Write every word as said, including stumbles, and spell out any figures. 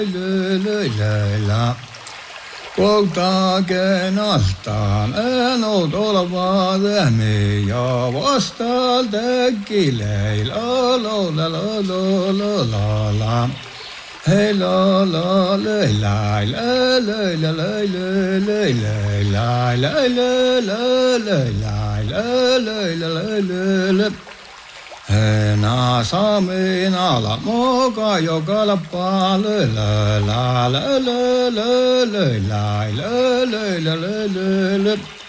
löylöillä. Koutake nastaan, en oot olva tähmi, ja vastaan tekilei, la la la la la la la la. Hei la la löi lai, löi löi löi löi löi löi lai, löi löi löi löi lai, löi löi löi löi löi. Hena saamin ala moka joka lappaa löi löi la löi löi löi löi lai, löi löi löi löi löi.